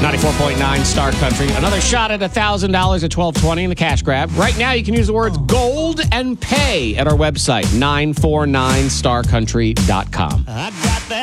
94.9 Star Country. Another shot at $1,000 at 1220 in the cash grab. Right now, you can use the words gold and pay at our website, 949starcountry.com.